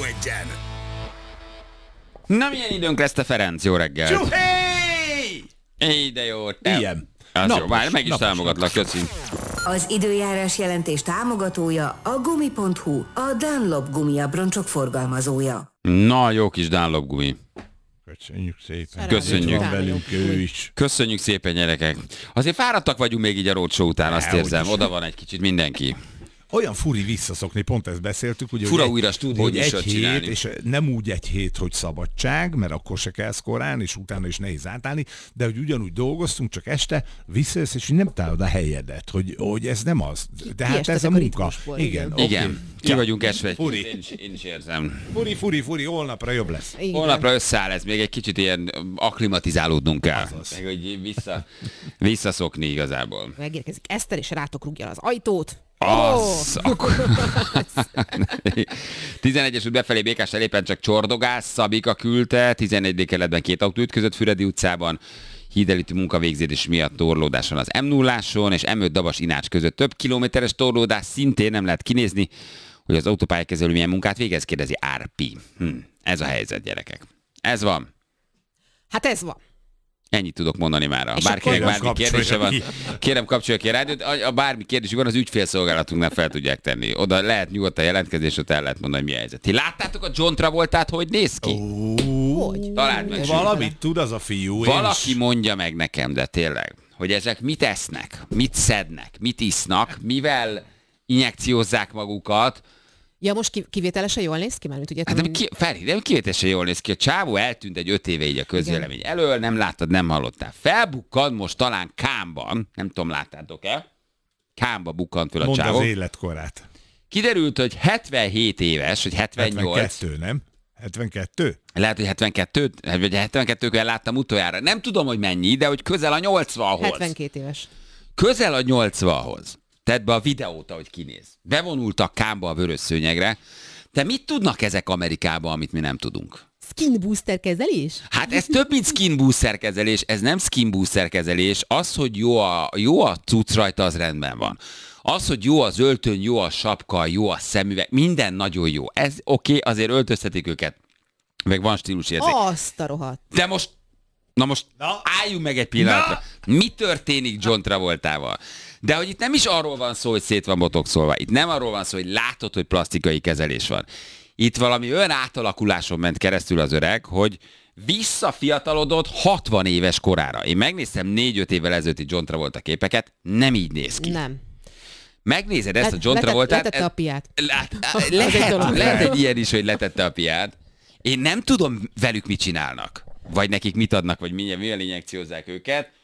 Egyen. Na, milyen időnk lesz, te Ferenc? Jó reggel. Csuhéj! Éj, de jó. Te. Ilyen. Az Napos, jó, már meg is napos, támogatlak, köszi. Az időjárás jelentés támogatója a gumi.hu, a Dunlop gumiabroncsok forgalmazója. Na, jó kis Dunlop gumi. Köszönjük szépen. Köszönjük. Itt van velünk ő is. Köszönjük szépen, gyerekek. Azért fáradtak vagyunk még így a roadshow után, azt érzem. Oda van egy kicsit mindenki. Olyan furi visszaszokni, pont ezt beszéltük, ugye, Fura hogy újra stúdió hogy műsort egy hét, csinálni. és nem úgy egy hét, hogy szabadság, mert akkor se kelsz korán, és utána is nehéz átállni, de hogy ugyanúgy dolgoztunk, csak este visszajössz, és nem találod a helyedet, hogy ez nem az. De hát ez a munka. ritmusból, Igen. Igen, oké. ki vagyunk esve egy Furi. kicsit, én is érzem. Furi, holnapra jobb lesz. Igen. Holnapra összeáll ez, még egy kicsit ilyen akklimatizálódnunk kell. Azaz. Meg hogy visszaszokni igazából. Megérkezik Eszter, és rátok rúgja az ajtót. Az, akkor... 11-es út befelé Békás elépen csak csordogás, Szabika küldte, 11. kerületben 2 autó ütközött Füredi utcában, hídelítő munkavégzés miatt torlódás van az M0-áson, és M5 Dabas Inács között több kilométeres torlódás, szintén nem lehet kinézni, hogy az autópályakezelő milyen munkát végez, kérdezi Árpi. Ez a helyzet, gyerekek. Ez van. Hát ez van. Ennyit tudok mondani mára. És Bárkinek akkor- bármi kérdése van, kérem kapcsolja ki a rádiót. A bármi kérdésük van, az ügyfélszolgálatunknál fel tudják tenni. Oda lehet nyugodtan jelentkezés, ott el lehet mondani, hogy mi a helyzet. Ti láttátok a John Travoltát, hogy néz ki? Hogy? Találd meg. Valamit tud az a fiú. Valaki mondja meg nekem, de tényleg, hogy ezek mit esznek, mit szednek, mit isznak, mivel injekciózzák magukat. Ja, most kivételesen jól néz ki, mert ugye... Hát nem kivételesen jól néz ki. A csávó eltűnt egy 5 éve így a közvélemény elől, nem láttad, nem hallottál. Felbukkant most talán Kámban, nem tudom, láttátok-e? Kámba bukkant föl a Mondd csávó. az életkorát. Kiderült, hogy 77 éves, vagy 78. 72, nem? 72? Lehet, hogy 72, vagy 72-kor láttam utoljára. Nem tudom, hogy mennyi, de hogy közel a 80-hoz. 72 éves. Közel a 80-hoz. Tedd be a videót, ahogy kinéz. Bevonultak Kámba a vörös szőnyegre. De mit tudnak ezek Amerikában, amit mi nem tudunk? Skin booster kezelés? Hát ez több, mint skin booster kezelés, ez nem skin booster kezelés. Az, hogy jó a cucc rajta, az rendben van. Az, hogy jó az öltöny, jó a sapka, jó a szemüveg, minden nagyon jó. Ez oké, azért öltöztetik őket. Meg van stílusérzék. Azt a rohadt. De most, most álljunk meg egy pillanatra. Mi történik John Travoltával? De hogy itt nem is arról van szó, hogy szét van botoxolva. Itt nem arról van szó, hogy látod, hogy plastikai kezelés van. Itt valami olyan átalakuláson ment keresztül az öreg, hogy visszafiatalodott 60 éves korára. Én megnéztem 4-5 évvel ezelőtti John Travolta képeket, nem így néz ki. Nem. Megnézed ezt a John Travoltát? Letette a piát. Lehet egy ilyen is, hogy letette a piát. Én nem tudom velük mit csinálnak. Vagy nekik mit adnak, vagy mivel injekciózzák őket.